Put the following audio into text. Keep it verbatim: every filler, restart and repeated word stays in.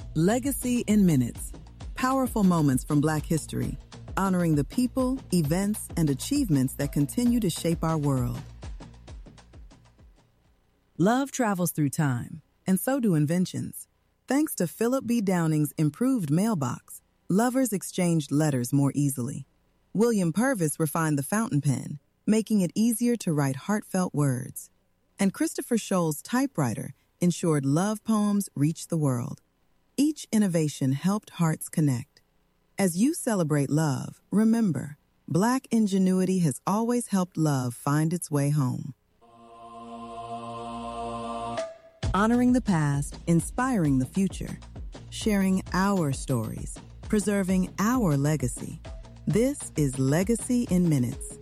Legacy in Minutes. Powerful moments from Black history, honoring the people, events, and achievements that continue to shape our world. Love travels through time, and so do inventions. Thanks to Philip B. Downing's improved mailbox, lovers exchanged letters more easily. William Purvis refined the fountain pen, making it easier to write heartfelt words. And Christopher Scholl's typewriter ensured love poems reached the world. Each innovation helped hearts connect. As you celebrate love, remember, Black ingenuity has always helped love find its way home. Honoring the past, inspiring the future, sharing our stories, preserving our legacy. This is Legacy in Minutes.